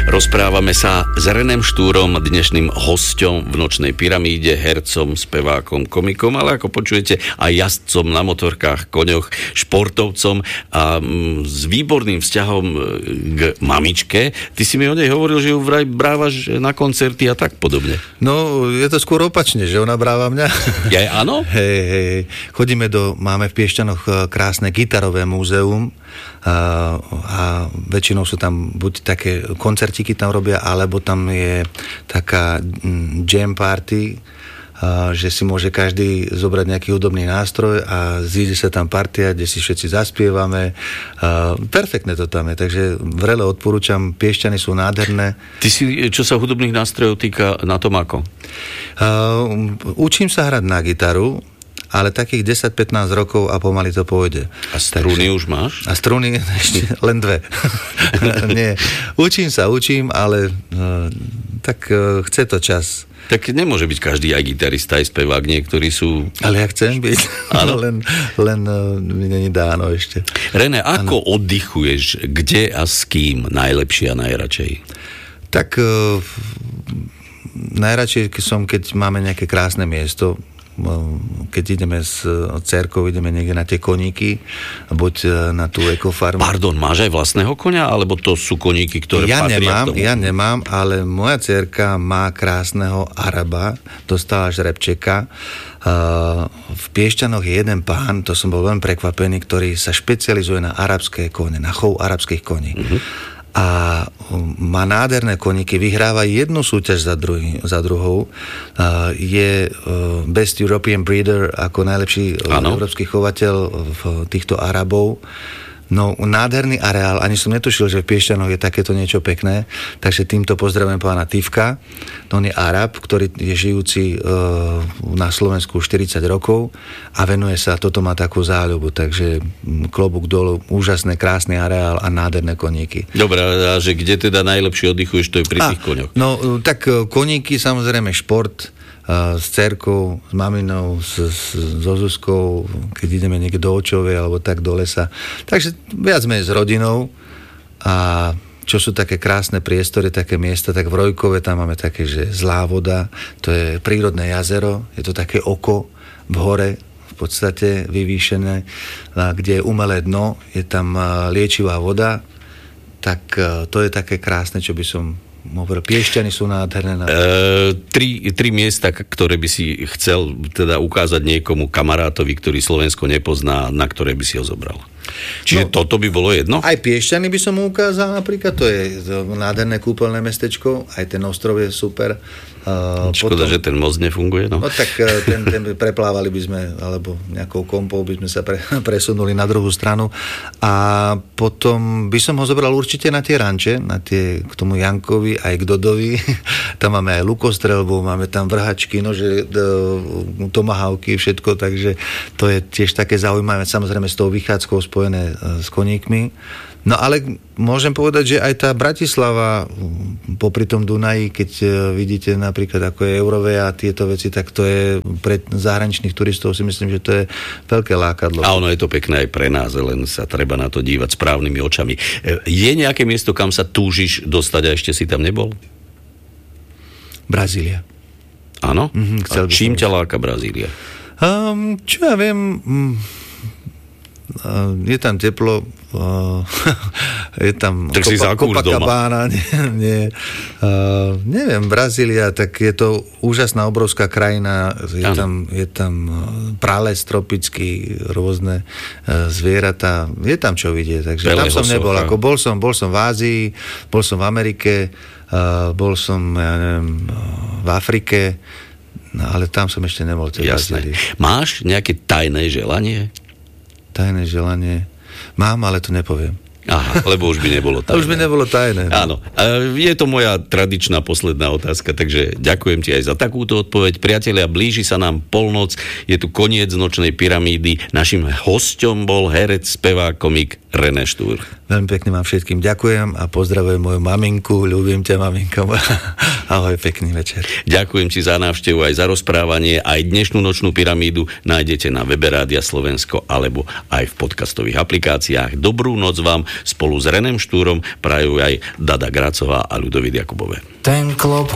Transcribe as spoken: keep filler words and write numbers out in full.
Rozprávame sa s Renem Štúrom, dnešným hosťom v Nočnej pyramíde, hercom, spevákom, komikom, ale ako počujete aj jazdcom na motorkách, koňoch, športovcom a mm, s výborným vzťahom k mamičke. Ty si mi o nej hovoril, že ju vraj brávaš na koncerty a tak podobne. No, je to skôr opačne, že ona bráva mňa. Ja, áno? Hej, hej, chodíme do, máme v Piešťanoch krásne gitarové múzeum a, a väčšinou sú tam buď také koncertíky tam robia, alebo tam je taká jam party, a, že si môže každý zobrať nejaký hudobný nástroj a zíde sa tam partia, kde si všetci zaspievame. A, perfektné to tam je, takže vrele odporúčam, Piešťany sú nádherné. Ty si, čo sa hudobných nástrojov týka, na tom ako? A, učím sa hrať na gitaru, ale takých desať pätnásť rokov a pomaly to pôjde. A struny Takže, už máš? A struny ešte len dve. Nie. Učím sa, učím, ale uh, tak uh, chce to čas. Tak nemôže byť každý aj gitarista, aj spevák, niektorí sú... Ale ja chcem byť. len len uh, mi není dáno ešte. René, ako ano. Oddychuješ? Kde a s kým najlepšie a najradšej? Tak uh, najradšej som, keď máme nejaké krásne miesto, keď ideme s dcérkou, ideme niekde na tie koníky, buď na tú ekofarmu. Pardon, máš aj vlastného koňa, alebo to sú koníky, ktoré ja patria nemám, tomu? Ja nemám, ale moja dcérka má krásneho Araba, dostala žrebčeka. V Piešťanoch je jeden pán, to som bol veľmi prekvapený, ktorý sa špecializuje na arabské kone, na chov arabských koní. Uh-huh. A má nádherné koníky, vyhráva jednu súťaž za, druhý, za druhou. Je Best European Breeder ako najlepší ano. Európsky chovateľ v týchto Arabov. No, nádherný areál, ani som netušil, že v Piešťanoch je takéto niečo pekné, takže týmto pozdravujem pána Tivka. On je Arab, ktorý je žijúci e, na Slovensku štyridsať rokov a venuje sa, toto má takú záľubu, takže klobúk dolu, úžasné, krásny areál a nádherné koníky. Dobre, a že kde teda najlepšie oddychuješ, to je pri a, tých koňoch? No, tak koníky, samozrejme šport, s dcerkou, s maminou, s, s, so Zuzkou, keď ideme niekde do Očovej alebo tak do lesa. Takže viac sme s rodinou a čo sú také krásne priestory, také miesta, tak v Rojkove tam máme také, že zlá voda, to je prírodné jazero, je to také oko v hore, v podstate vyvýšené, kde je umelé dno, je tam liečivá voda, tak to je také krásne, čo by som Piešťany sú nádherné. Na... E, tri, tri miesta, ktoré by si chcel teda ukázať niekomu kamarátovi, ktorý Slovensko nepozná, na ktoré by si ho zobral. Čiže no, toto by bolo jedno? Aj Piešťany by som mu ukázal napríklad, to je nádherné kúpeľné mestečko, aj ten ostrov je super. Uh, Škoda, potom, že ten most nefunguje, no. No tak ten, ten preplávali by sme, alebo nejakou kompou by sme sa pre, presunuli na druhú stranu a potom by som ho zobral určite na tie ranče, na tie, k tomu Jankovi, aj k Dodovi. Tam máme aj lukostrelbu, máme tam vrhačky, nože, tomahawky, všetko, takže to je tiež také zaujímavé, samozrejme s tou vychádzkou spojené s koníkmi. No ale môžem povedať, že aj tá Bratislava popri tom Dunaji, keď vidíte napríklad ako je Eurovea a tieto veci, tak to je pre zahraničných turistov si myslím, že to je veľké lákadlo. A ono je to pekné aj pre nás, len sa treba na to dívať správnymi očami. Je nejaké miesto, kam sa túžiš dostať a ešte si tam nebol? Brazília. Áno? Mm-hmm, a čím ťa láka Brazília? Um, čo ja viem... Um, je tam teplo, je tam tak Kopa, Copacabana, nie, nie, uh, neviem, Brazília, tak je to úžasná, obrovská krajina, je tam, je tam prales tropický, rôzne uh, zvieratá, je tam čo vidieť, takže Peleho tam som nebol, socha. Ako bol som, bol som v Ázii, bol som v Amerike, uh, bol som, ja neviem, v Afrike, no, ale tam som ešte nebol. Jasné. Máš nejaké tajné želanie? Tajné želanie. Mám, ale to nepoviem. Aha, lebo už by nebolo tajné. Už by nebolo tajné. No. Áno. Je to moja tradičná posledná otázka, takže ďakujem ti aj za takúto odpoveď. Priatelia, blíži sa nám polnoc, je tu koniec Nočnej pyramídy. Našim hosťom bol herec, spevák, komik René Štúr. Veľmi pekne vám všetkým ďakujem a pozdravujem moju maminku, ľúbim ťa, maminko. Ahoj, pekný večer. Ďakujem ti za návštevu aj za rozprávanie. Aj dnešnú nočnú pyramídu nájdete na webe Rádia Slovensko alebo aj v podcastových aplikáciách. Dobrú noc vám spolu s Renem Štúrom prajú aj Dada Gracová a Ľudovít Jakubové. Ten klop